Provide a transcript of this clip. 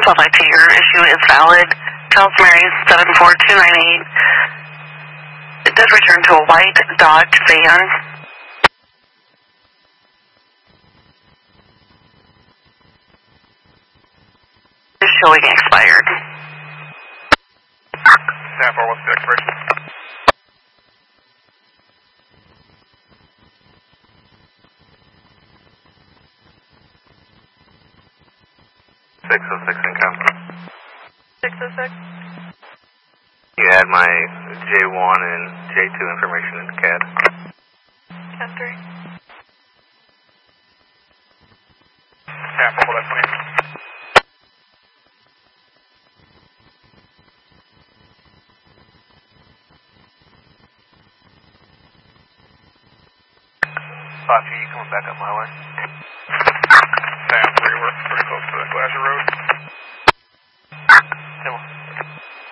12 IT, your issue is valid. Charles Mary 74298. It does return to a white Dodge van. Is showing expired. Sample, what's the expiration? .606 income. 606. You had my J1 and J2 information in CAD. 10-3. Sample, that's 20. Sachi, you coming back up my way?